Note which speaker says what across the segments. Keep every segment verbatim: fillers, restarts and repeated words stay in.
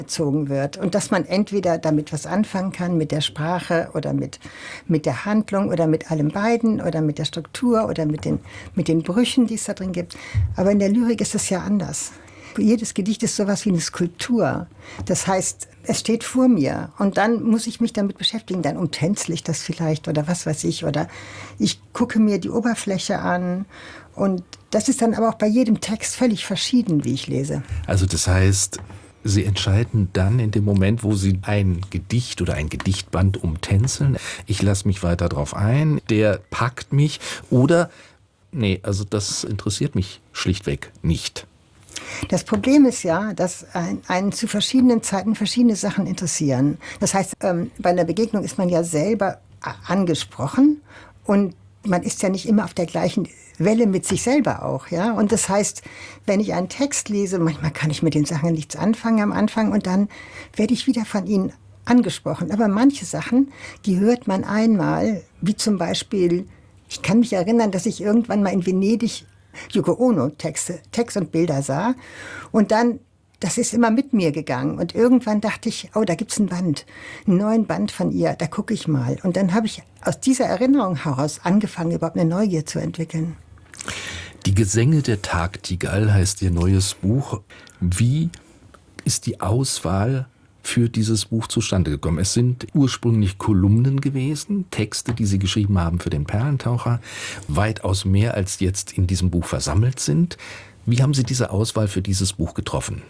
Speaker 1: gezogen wird und dass man entweder damit was anfangen kann, mit der Sprache oder mit, mit der Handlung oder mit allem beiden oder mit der Struktur oder mit den, mit den Brüchen, die es da drin gibt. Aber in der Lyrik ist es ja anders. Jedes Gedicht ist sowas wie eine Skulptur. Das heißt, es steht vor mir und dann muss ich mich damit beschäftigen. Dann umtänzel ich das vielleicht oder was weiß ich. Oder ich gucke mir die Oberfläche an. Und das ist dann aber auch bei jedem Text völlig verschieden, wie ich lese.
Speaker 2: Also das heißt, Sie entscheiden dann in dem Moment, wo Sie ein Gedicht oder ein Gedichtband umtänzeln. Ich lasse mich weiter drauf ein, der packt mich. Oder, nee, also das interessiert mich schlichtweg nicht.
Speaker 1: Das Problem ist ja, dass einen zu verschiedenen Zeiten verschiedene Sachen interessieren. Das heißt, ähm, bei einer Begegnung ist man ja selber angesprochen und man ist ja nicht immer auf der gleichen Welle mit sich selber auch, ja. Und das heißt, wenn ich einen Text lese, manchmal kann ich mit den Sachen nichts anfangen am Anfang und dann werde ich wieder von ihnen angesprochen. Aber manche Sachen, die hört man einmal, wie zum Beispiel, ich kann mich erinnern, dass ich irgendwann mal in Venedig Yoko Ono Texte, Text und Bilder sah. Und dann, das ist immer mit mir gegangen. Und irgendwann dachte ich, oh, da gibt's ein Band, einen neuen Band von ihr, da gucke ich mal. Und dann habe ich aus dieser Erinnerung heraus angefangen, überhaupt eine Neugier zu entwickeln.
Speaker 2: Die Gesänge der Tagtigal heißt Ihr neues Buch. Wie ist die Auswahl für dieses Buch zustande gekommen? Es sind ursprünglich Kolumnen gewesen, Texte, die Sie geschrieben haben für den Perlentaucher, weitaus mehr als jetzt in diesem Buch versammelt sind. Wie haben Sie diese Auswahl für dieses Buch getroffen?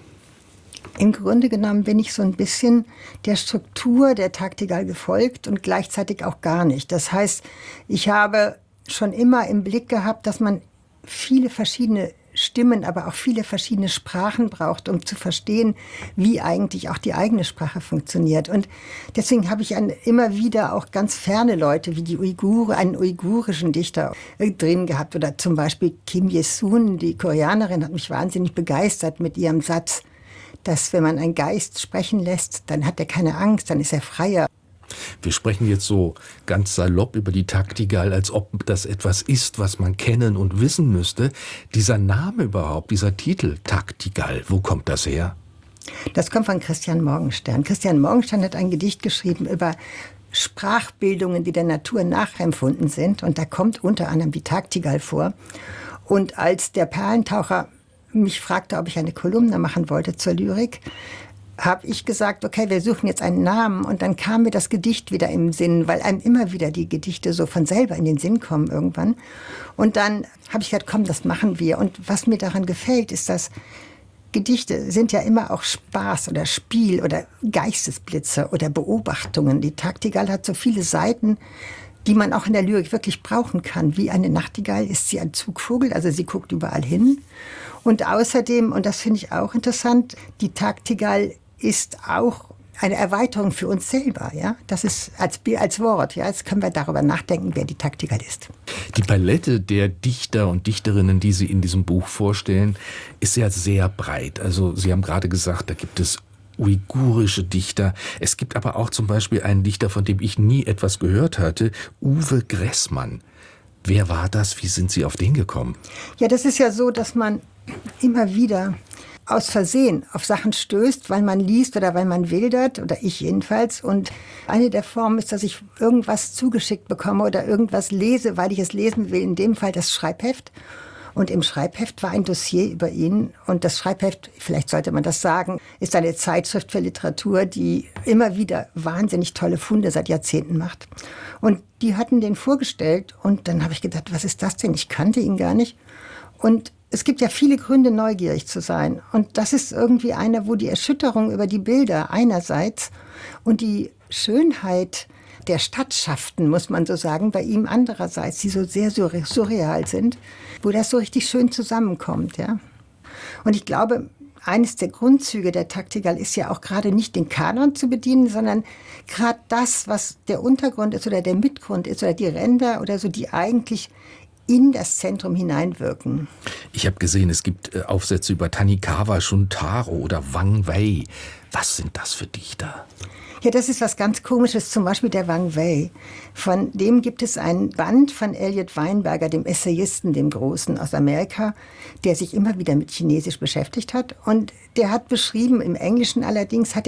Speaker 1: Im Grunde genommen bin ich so ein bisschen der Struktur der Tagtigal gefolgt und gleichzeitig auch gar nicht. Das heißt, ich habe schon immer im Blick gehabt, dass man viele verschiedene Stimmen, aber auch viele verschiedene Sprachen braucht, um zu verstehen, wie eigentlich auch die eigene Sprache funktioniert. Und deswegen habe ich an, immer wieder auch ganz ferne Leute wie die Uiguren, einen uigurischen Dichter drin gehabt. Oder zum Beispiel Kim Ye-sun, die Koreanerin, hat mich wahnsinnig begeistert mit ihrem Satz, dass wenn man einen Geist sprechen lässt, dann hat er keine Angst, dann ist er freier.
Speaker 2: Wir sprechen jetzt so ganz salopp über die Tagtigal, als ob das etwas ist, was man kennen und wissen müsste. Dieser Name überhaupt, dieser Titel Tagtigal, wo kommt das her?
Speaker 1: Das kommt von Christian Morgenstern. Christian Morgenstern hat ein Gedicht geschrieben über Sprachbildungen, die der Natur nachempfunden sind. Und da kommt unter anderem die Tagtigal vor. Und als der Perlentaucher mich fragte, ob ich eine Kolumne machen wollte zur Lyrik, habe ich gesagt, okay, wir suchen jetzt einen Namen. Und dann kam mir das Gedicht wieder im Sinn, weil einem immer wieder die Gedichte so von selber in den Sinn kommen irgendwann. Und dann habe ich gesagt, komm, das machen wir. Und was mir daran gefällt, ist, dass Gedichte sind ja immer auch Spaß oder Spiel oder Geistesblitze oder Beobachtungen. Die Tagtigal hat so viele Seiten, die man auch in der Lyrik wirklich brauchen kann. Wie eine Nachtigall ist sie ein Zugvogel, also sie guckt überall hin. Und außerdem, und das finde ich auch interessant, die Tagtigal ist auch eine Erweiterung für uns selber. Ja? Das ist als, als Wort. Ja? Jetzt können wir darüber nachdenken, wer die Tagtigal ist.
Speaker 2: Die Palette der Dichter und Dichterinnen, die Sie in diesem Buch vorstellen, ist ja sehr breit. Also Sie haben gerade gesagt, da gibt es uigurische Dichter. Es gibt aber auch zum Beispiel einen Dichter, von dem ich nie etwas gehört hatte, Uwe Gressmann. Wer war das? Wie sind Sie auf den gekommen?
Speaker 1: Ja, das ist ja so, dass man immer wieder aus Versehen auf Sachen stößt, weil man liest oder weil man wildert, oder ich jedenfalls. Und eine der Formen ist, dass ich irgendwas zugeschickt bekomme oder irgendwas lese, weil ich es lesen will. In dem Fall das Schreibheft. Und im Schreibheft war ein Dossier über ihn. Und das Schreibheft, vielleicht sollte man das sagen, ist eine Zeitschrift für Literatur, die immer wieder wahnsinnig tolle Funde seit Jahrzehnten macht. Und die hatten den vorgestellt. Und dann habe ich gedacht, was ist das denn? Ich kannte ihn gar nicht. Und es gibt ja viele Gründe, neugierig zu sein. Und das ist irgendwie einer, wo die Erschütterung über die Bilder einerseits und die Schönheit der Stadtschaften, muss man so sagen, bei ihm andererseits, die so sehr surreal sind, wo das so richtig schön zusammenkommt. Ja? Und ich glaube, eines der Grundzüge der Tagtigal ist ja auch gerade nicht den Kanon zu bedienen, sondern gerade das, was der Untergrund ist oder der Mitgrund ist oder die Ränder oder so, die eigentlich in das Zentrum hineinwirken.
Speaker 2: Ich habe gesehen, es gibt äh, Aufsätze über Tanikawa Shuntaro oder Wang Wei. Was sind das für Dichter?
Speaker 1: Ja, das ist was ganz Komisches, zum Beispiel der Wang Wei. Von dem gibt es ein Band von Elliot Weinberger, dem Essayisten, dem Großen aus Amerika, der sich immer wieder mit Chinesisch beschäftigt hat. Und der hat beschrieben, im Englischen allerdings hat er